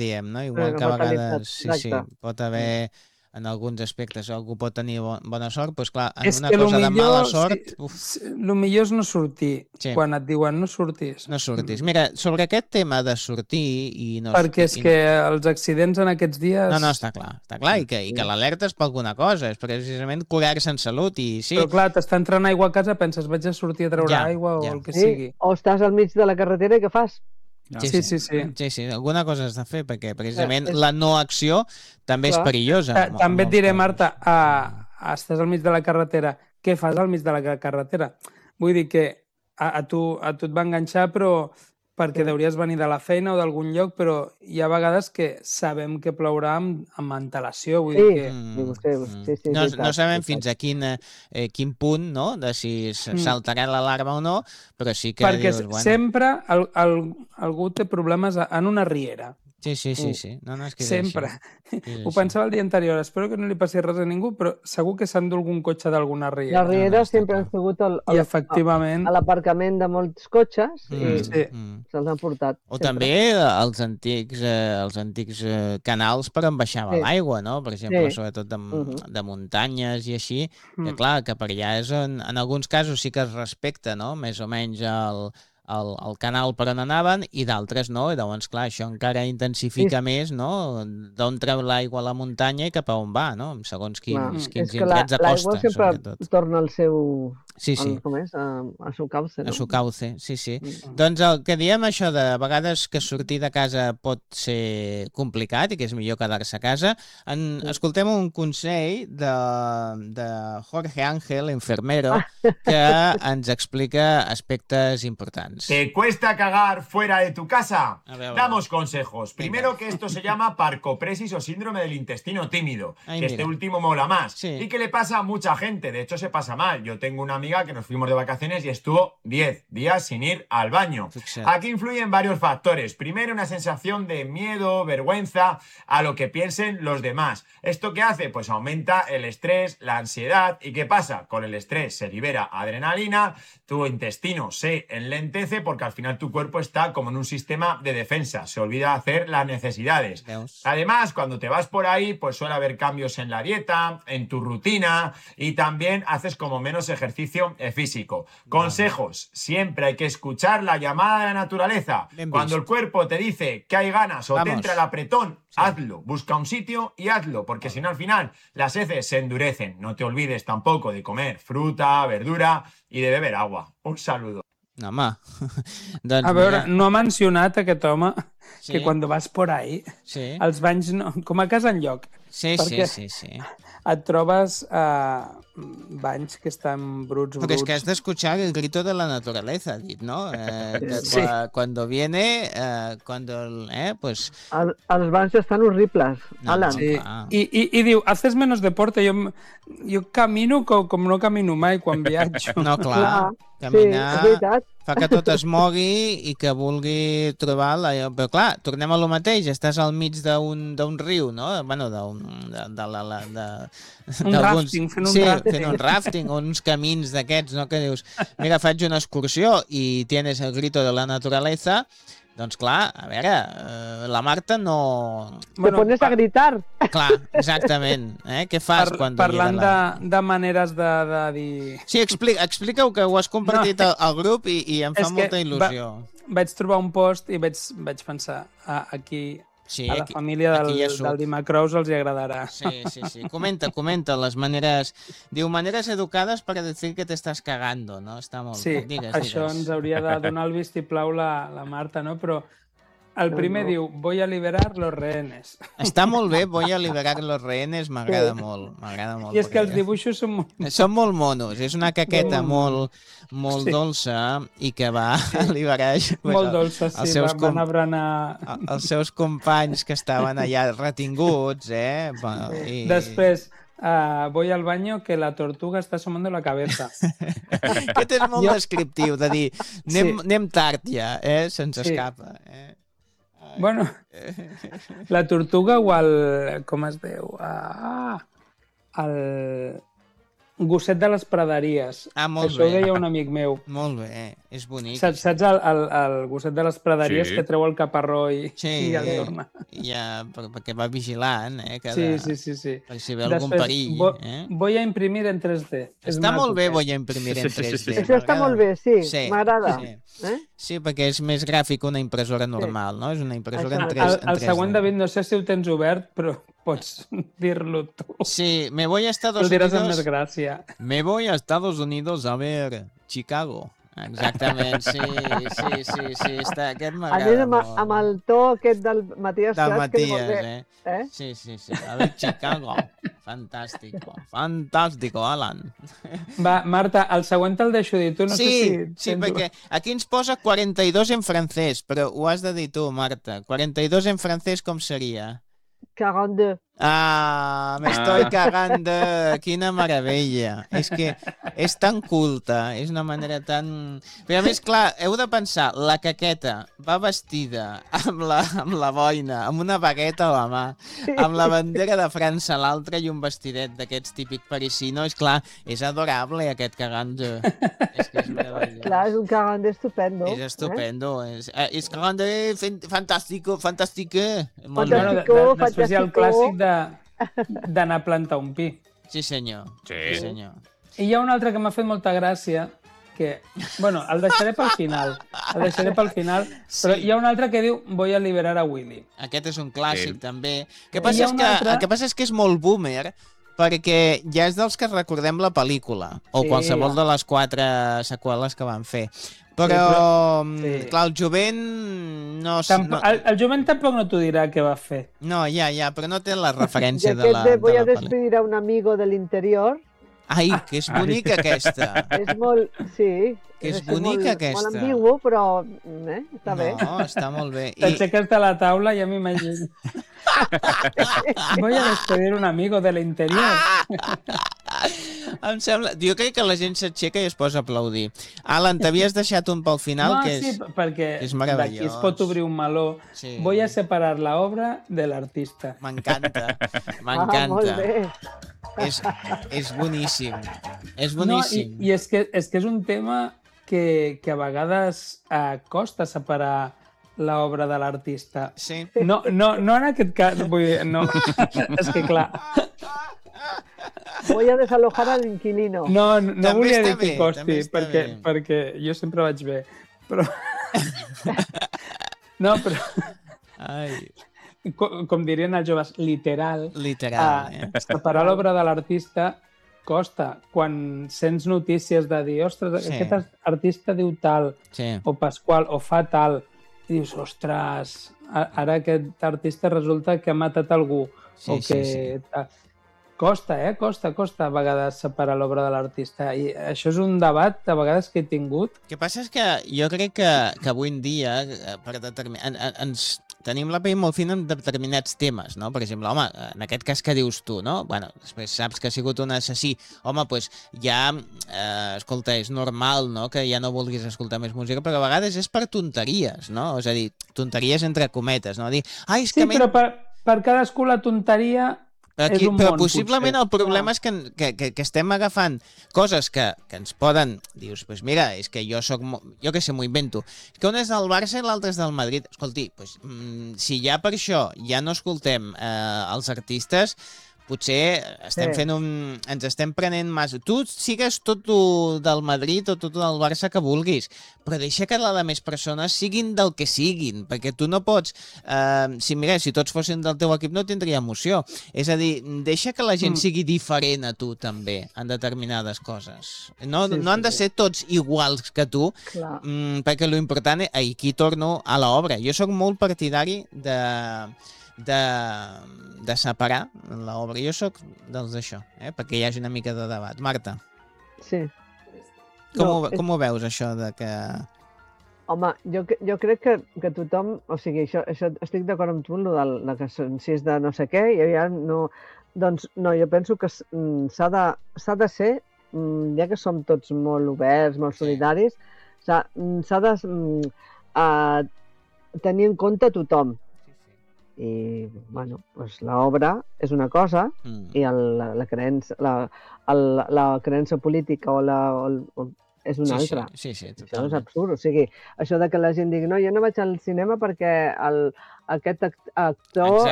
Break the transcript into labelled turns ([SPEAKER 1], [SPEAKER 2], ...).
[SPEAKER 1] diem, no? Igual que a vegades, sí,
[SPEAKER 2] exacte.
[SPEAKER 1] pot haver en alguns aspectes algú pot tenir bona sort, doncs clar, en
[SPEAKER 3] És
[SPEAKER 1] una
[SPEAKER 3] que
[SPEAKER 1] cosa de mala sort...
[SPEAKER 3] el millor és no sortir, quan et diuen no surtis.
[SPEAKER 1] No surtis. Mira, sobre aquest tema de sortir i no...
[SPEAKER 3] Perquè és que els accidents en aquests dies...
[SPEAKER 1] No, està clar, i que l'alerta és per alguna cosa, és precisament curar-se en salut i sí...
[SPEAKER 3] Però clar, t'està entrant aigua a casa, penses, vaig a sortir a treure aigua o el que sigui.
[SPEAKER 2] O estàs al mig de la carretera i què fas?
[SPEAKER 1] Sí, alguna cosa has de fer, perquè precisament la no acció també és perillosa.
[SPEAKER 3] També et diré, Marta, estàs al mig de la carretera, què fas al mig de la carretera? Vull dir que a tu et va enganxar, però perquè deuries venir de la feina o d'algun lloc, però hi ha vegades que sabem que plourà amb antelació. Vull dir que...
[SPEAKER 1] No sabem fins a quin punt, no?, de si saltarà l'alarma o no, però sí que
[SPEAKER 3] perquè
[SPEAKER 1] dius...
[SPEAKER 3] Perquè sempre algú té problemes en una riera.
[SPEAKER 1] Sí. No, és que
[SPEAKER 3] sempre. Ho pensava el dia anterior, espero que no li passi res a ningú, però segur que s'endú algun cotxe d'alguna riera.
[SPEAKER 2] Les rieres sempre han sigut
[SPEAKER 3] efectivament
[SPEAKER 2] a l'aparcament de molts cotxes i se'ls han portat.
[SPEAKER 1] O també els antics canals per on baixava l'aigua, no? Per exemple, sobretot de muntanyes i així, que clar, que per allà és on, en alguns casos sí que es respecta, no?, més o menys el canal per on anaven i d'altres no, i llavors clar, això encara intensifica més, no?, d'on treu l'aigua a la muntanya i cap a on va, no?, segons quins indrets de costa.
[SPEAKER 2] L'aigua sempre torna al seu...
[SPEAKER 1] Com
[SPEAKER 2] és? A su cauce, no?
[SPEAKER 1] A su cauce, sí. Doncs el que diem això de vegades que sortir de casa pot ser complicat i que és millor quedar-se a casa, escoltem un consell de Jorge Ángel, enfermero, que ens explica aspectes importants.
[SPEAKER 4] ¿Te cuesta cagar fuera de tu casa? Damos consejos. Primero, que esto se llama parcopresis o síndrome del intestino tímido. Este último mola más. Y que le pasa a mucha gente. De hecho, se pasa mal. Yo tengo una amiga que nos fuimos de vacaciones y estuvo 10 días sin ir al baño. Aquí influyen varios factores. Primero, una sensación de miedo, vergüenza a lo que piensen los demás. ¿Esto qué hace? Pues aumenta el estrés, la ansiedad. ¿Y qué pasa? Con el estrés se libera adrenalina, tu intestino se enlentece porque al final tu cuerpo está como en un sistema de defensa, se olvida hacer las necesidades. Además, cuando te vas por ahí, pues suele haber cambios en la dieta, en tu rutina y también haces como menos ejercicio físico. Consejos: siempre hay que escuchar la llamada de la naturaleza. Cuando el cuerpo te dice que hay ganas o te entra el apretón, hazlo, busca un sitio y hazlo, porque si no al final las heces se endurecen. No te olvides tampoco de comer fruta, verdura y de beber agua. Un saludo.
[SPEAKER 1] No, home. Doncs
[SPEAKER 3] a veure, no ha mencionat aquest home que quan vas por ahí els banys, com a casa enlloc.
[SPEAKER 1] Sí.
[SPEAKER 3] Et trobes banys que estan bruts.
[SPEAKER 1] Porque es que has de escuchar el grito de la naturaleza, ¿no? Cuando viene, pues...
[SPEAKER 2] Els banys estan horribles, Alan.
[SPEAKER 3] Sí. I diu, haces menos deporte. Jo camino com no camino mai quan viatjo.
[SPEAKER 1] No, clar. Caminar fa que tot es mogui i que vulgui trobar Però clar, tornem a lo mateix, estàs al mig d'un riu, no? Bueno, fent un rafting o uns camins d'aquests, no? Que dius, mira, faig una excursió i tienes el grito de la naturaleza. Doncs clar, a veure, la Marta no...
[SPEAKER 2] Te pones a gritar.
[SPEAKER 1] Clar, exactament. Què fas quan...
[SPEAKER 3] Parlant de maneres de dir...
[SPEAKER 1] Sí, explica-ho, que ho has compartit al grup i em fa molta il·lusió.
[SPEAKER 3] Vaig trobar un post i vaig pensar, aquí...
[SPEAKER 1] Sí,
[SPEAKER 3] a la família del Dimacrous els hi agradarà.
[SPEAKER 1] Sí. Comenta les maneres... Diu, maneres educades para decir que te estás cagando, no? Està molt...
[SPEAKER 3] Sí, això ens hauria de donar el vistiplau la Marta, no? Però el primer diu, voy a liberar los rehenes.
[SPEAKER 1] Està molt bé, voy a liberar los rehenes, m'agrada molt.
[SPEAKER 3] I és que els dibuixos són
[SPEAKER 1] molt monos, és una caqueta molt dolça i que va liberar
[SPEAKER 3] molt dolça, sí, van a berenar
[SPEAKER 1] els seus companys que estaven allà retinguts,
[SPEAKER 3] Després, voy al baño que la tortuga está asomando la cabeza.
[SPEAKER 1] Aquest és molt descriptiu, de dir, anem tard ja, se'ns escapa.
[SPEAKER 3] Bueno, la tortuga o el... com es diu? Gosset de les praderies.
[SPEAKER 1] Molt
[SPEAKER 3] Això ho deia un amic meu.
[SPEAKER 1] Molt bé, és bonic.
[SPEAKER 3] Saps el gosset de les praderies que treu el caparró i el torna?
[SPEAKER 1] Perquè va vigilant,
[SPEAKER 3] Sí.
[SPEAKER 1] per si ve algun perill.
[SPEAKER 3] Voy a imprimir en 3D.
[SPEAKER 1] Està molt bé, voy a imprimir en 3D.
[SPEAKER 2] Això està molt bé, sí, m'agrada.
[SPEAKER 1] Sí, perquè és més gràfic una impressora normal, no? És una impressora en 3D.
[SPEAKER 3] El següent, David, no sé si ho tens obert, però pots dir-lo tu.
[SPEAKER 1] Sí, me voy a Estados
[SPEAKER 3] Unidos... Ho diràs amb més gràcia.
[SPEAKER 1] Me voy a Estados Unidos a ver Chicago. Exactament, sí, aquest m'agrada molt.
[SPEAKER 2] Amb el to aquest del Matías Prats.
[SPEAKER 1] Del Matías, Sí. A ver Chicago. Fantástico, Alan.
[SPEAKER 3] Va, Marta, el següent te'l deixo dir tu, no sé si...
[SPEAKER 1] Sí, perquè aquí ens posa 42 en francès, però ho has de dir tu, Marta. 42 en francès com seria?
[SPEAKER 2] 42.
[SPEAKER 1] Me estoy cagando. Quina meravella. És que és tan culta, és una manera tan... Però a més, clar, heu de pensar, la Caqueta va vestida amb la boina, amb una bagueta a la mà, amb la bandera de França a l'altra i un vestidet d'aquests típic parisino. És clar, és adorable aquest cagando. És que és meravellós.
[SPEAKER 2] Clar, és un cagando estupendo.
[SPEAKER 1] És estupendo. És cagando fantástico.
[SPEAKER 3] Després hi ha el clàssic d'anar a plantar un pi.
[SPEAKER 1] Sí, senyor.
[SPEAKER 3] I hi ha un altre que m'ha fet molta gràcia, que, bueno, el deixaré pel final, però hi ha un altre que diu voy a liberar a Willy.
[SPEAKER 1] Aquest és un clàssic, també. El que passa és que és molt boomer, perquè ja és dels que recordem la pel·lícula, o qualsevol de les 4 seqüeles que van fer. Però, clar, el jovent no...
[SPEAKER 3] El jovent tampoc no t'ho dirà què va fer.
[SPEAKER 1] No, ja, però no té la referència de la...
[SPEAKER 2] Voy a despedir a un amigo del interior.
[SPEAKER 1] Ai, que és bonica aquesta.
[SPEAKER 2] És molt... Sí.
[SPEAKER 1] Que és bonica aquesta.
[SPEAKER 2] Molt ambigu, però està bé.
[SPEAKER 1] No, està molt bé.
[SPEAKER 3] T'aixeques de la taula i ja m'imagino. Voy a despedir un amigo del interior.
[SPEAKER 1] Em sembla... Jo crec que la gent s'aixeca i es posa a aplaudir. Alan, t'havies deixat un pel final, que és meravellós.
[SPEAKER 3] Sí, perquè d'aquí es pot obrir un meló. Voy a separar la obra de l'artista.
[SPEAKER 1] M'encanta.
[SPEAKER 2] Molt bé.
[SPEAKER 1] És boníssim. És boníssim.
[SPEAKER 3] I és que és un tema que a vegades costa separar l'obra de l'artista.
[SPEAKER 1] Sí.
[SPEAKER 3] No en aquest cas, vull dir, no. És que clar...
[SPEAKER 2] Voy a desalojar al inquilino.
[SPEAKER 3] No volia dir que costi, perquè jo sempre vaig bé. Però... No, però...
[SPEAKER 1] Ai...
[SPEAKER 3] Com dirien els joves, literal.
[SPEAKER 1] Separar
[SPEAKER 3] l'obra de l'artista costa. Quan sents notícies de dir, ostres, aquest artista diu tal, o Pasqual, o fa tal, i dius, ostres, ara aquest artista resulta que ha matat algú. Costa a vegades separar l'obra de l'artista. I això és un debat a vegades que he tingut.
[SPEAKER 1] El que passa és que jo crec que avui en dia ens tenim la pell molt fina en determinats temes, no? Per exemple, home, en aquest cas que dius tu, no? Bueno, després saps que ha sigut un assassí. Home, doncs ja, escolta, és normal, no?, que ja no vulguis escoltar més música, però a vegades és per tonteries, no? És a dir, tonteries entre cometes, no? Dir,
[SPEAKER 3] sí, però per cadascú la tonteria...
[SPEAKER 1] Però possiblement el problema és que estem agafant coses que ens poden... Dius, doncs mira, és que jo que sé, m'ho invento. És que un és del Barça i l'altre és del Madrid. Escolti, si ja per això ja no escoltem els artistes, potser ens estem prenent massa. Tu sigues tot del Madrid o tot del Barça que vulguis, però deixa que les altres persones siguin del que siguin, perquè tu no pots... Si tots fossin del teu equip no tindria emoció. És a dir, deixa que la gent sigui diferent a tu també, en determinades coses. No han de ser tots iguals que tu, perquè l'important és... Aquí torno a l'obra. Jo sóc molt partidari de separar l'obra. Jo sóc dels d'això, perquè hi hagi una mica de debat. Marta?
[SPEAKER 2] Sí.
[SPEAKER 1] Com ho veus, això de que...
[SPEAKER 2] Home, jo crec que tothom... O sigui, això estic d'acord amb tu, que si és de no sé què, doncs no, jo penso que s'ha de ser, ja que som tots molt oberts, molt solidaris, s'ha de tenir en compte tothom. I bueno, doncs l'obra és una cosa i la creença política és una altra.
[SPEAKER 1] Sí, totalment.
[SPEAKER 2] Això és absurd. O sigui, això de que la gent digui no, jo no vaig al cinema perquè aquest actor